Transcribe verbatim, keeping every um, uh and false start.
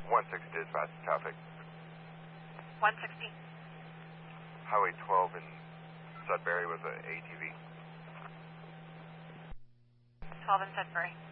one sixty dispatch traffic. one sixty. Highway twelve in Sudbury was an A T V. twelve in Sudbury.